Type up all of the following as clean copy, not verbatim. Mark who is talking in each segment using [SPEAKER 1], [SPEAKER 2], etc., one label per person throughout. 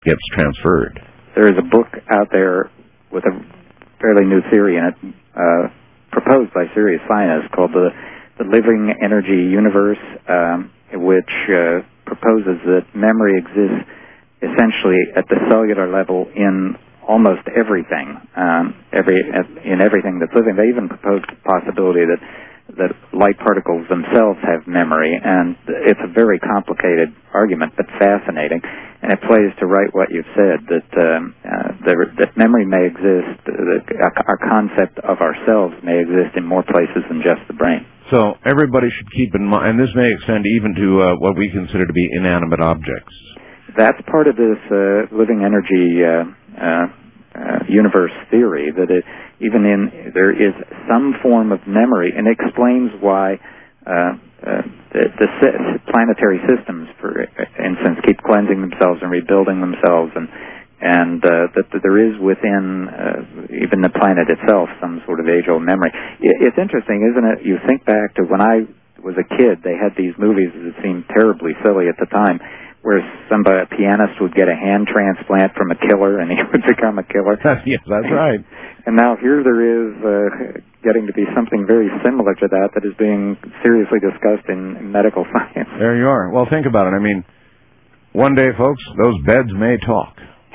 [SPEAKER 1] gets transferred.
[SPEAKER 2] There is a book out there with a fairly new theory in it, proposed by serious scientists, called the Living Energy Universe, which proposes that memory exists essentially at the cellular level in almost everything, in everything that's living. They even proposed the possibility that light particles themselves have memory, and it's a very complicated argument, but fascinating, and it plays to right what you've said, that memory may exist, that our concept of ourselves may exist in more places than just the brain.
[SPEAKER 1] So everybody should keep in mind, and this may extend even to what we consider to be inanimate objects.
[SPEAKER 2] That's part of this living energy universe theory, that there is some form of memory, and it explains why the planetary systems, for instance, keep cleansing themselves and rebuilding themselves, and that there is within even the planet itself some sort of age-old memory. It's interesting, isn't it? You think back to when I was a kid, they had these movies that seemed terribly silly at the time, where a pianist would get a hand transplant from a killer and he would become a killer.
[SPEAKER 1] Yes, that's right.
[SPEAKER 2] And now here there is getting to be something very similar to that is being seriously discussed in medical science.
[SPEAKER 1] There you are. Well, think about it. I mean, one day, folks, those beds may talk.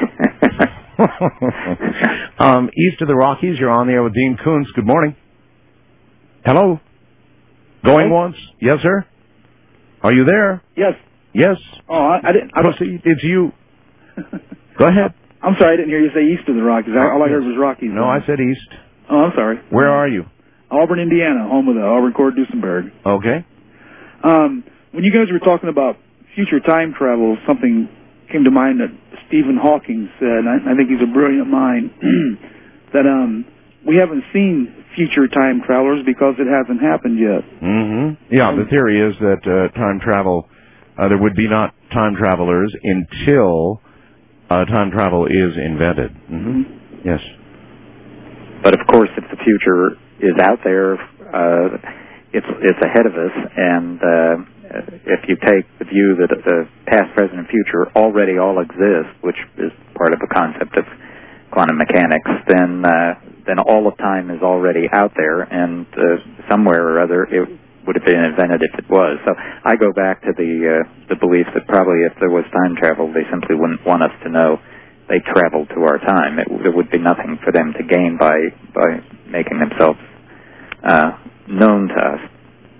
[SPEAKER 1] East of the Rockies, you're on the air with Dean Koontz. Good morning. Hello? Going once? Yes, sir? Are you there?
[SPEAKER 3] Yes.
[SPEAKER 1] Yes.
[SPEAKER 3] Oh, I didn't.
[SPEAKER 1] Proceed. It's you. Go ahead.
[SPEAKER 3] I'm sorry, I didn't hear you say east of the Rockies. All I heard was Rockies.
[SPEAKER 1] No, I said east.
[SPEAKER 3] Oh, I'm sorry.
[SPEAKER 1] Where are you?
[SPEAKER 3] Auburn, Indiana, home of the Auburn Court Duesenberg.
[SPEAKER 1] Okay.
[SPEAKER 3] When you guys were talking about future time travel, something came to mind that Stephen Hawking said, and I think he's a brilliant mind, that we haven't seen future time travelers because it hasn't happened yet.
[SPEAKER 1] Mm-hmm. Yeah, the theory is that time travel, there would be not time travelers until time travel is invented. Mm-hmm. Yes.
[SPEAKER 2] But of course, if the future is out there, it's ahead of us, and if you take the view that the past, present, and future already all exist, which is part of a concept of quantum mechanics, then all of time is already out there, and somewhere or other it would have been invented if it was. So I go back to the belief that probably if there was time travel, they simply wouldn't want us to know they traveled to our time. There would be nothing for them to gain by making themselves known to us.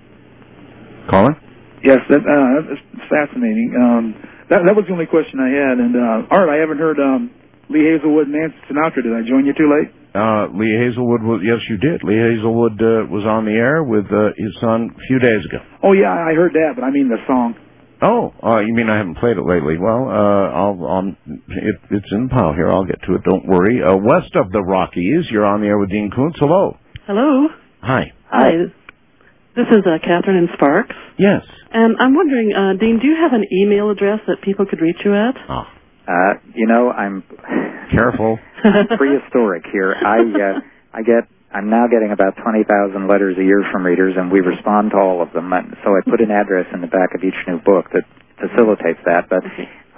[SPEAKER 1] Colin?
[SPEAKER 3] Yes, that's fascinating. That was the only question I had. And Art, I haven't heard Lee Hazelwood and Nancy Sinatra. Did I join you too late?
[SPEAKER 1] Lee Hazelwood was, yes, you did. Lee Hazelwood was on the air with his son a few days ago.
[SPEAKER 3] Oh, yeah, I heard that, but I mean the song.
[SPEAKER 1] Oh, you mean I haven't played it lately? Well, it's in the pile here. I'll get to it. Don't worry. West of the Rockies, you're on the air with Dean Koontz. Hello.
[SPEAKER 4] Hello.
[SPEAKER 1] Hi.
[SPEAKER 4] Hi. This is Catherine in Sparks.
[SPEAKER 1] Yes.
[SPEAKER 4] And I'm wondering, Dean, do you have an email address that people could reach you at?
[SPEAKER 1] Oh.
[SPEAKER 2] I'm
[SPEAKER 1] careful.
[SPEAKER 2] Prehistoric here. I'm now getting about 20,000 letters a year from readers, and we respond to all of them. So I put an address in the back of each new book that facilitates that. But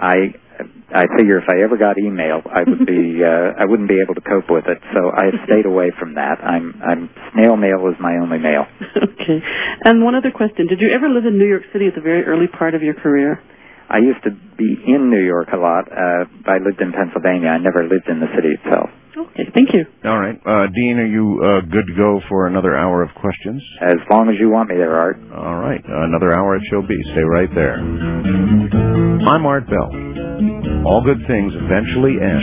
[SPEAKER 2] I figure if I ever got email, I wouldn't be able to cope with it. So I have stayed away from that. Snail mail is my only mail.
[SPEAKER 4] Okay. And one other question: did you ever live in New York City at the very early part of your career?
[SPEAKER 2] I used to be in New York a lot. I lived in Pennsylvania. I never lived in the city itself.
[SPEAKER 4] Okay, thank you.
[SPEAKER 1] All right. Dean, are you good to go for another hour of questions?
[SPEAKER 2] As long as you want me there, Art.
[SPEAKER 1] All right. Another hour it shall be. Stay right there. I'm Art Bell. All good things eventually end.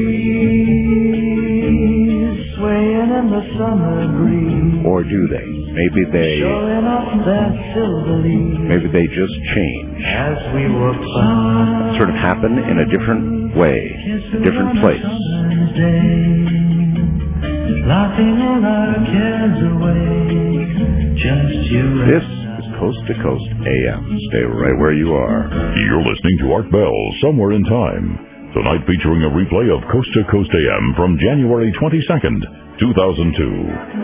[SPEAKER 5] Trees swaying in the summer breeze.
[SPEAKER 1] Or do they? Maybe they just change.
[SPEAKER 5] As we walk by,
[SPEAKER 1] sort of happen in a different way, a different place.
[SPEAKER 5] Laughing all our cares away. Just you.
[SPEAKER 1] This is Coast to Coast AM. Stay right where you are.
[SPEAKER 6] You're listening to Art Bell, Somewhere in Time. Tonight featuring a replay of Coast to Coast AM from January 22nd, 2002.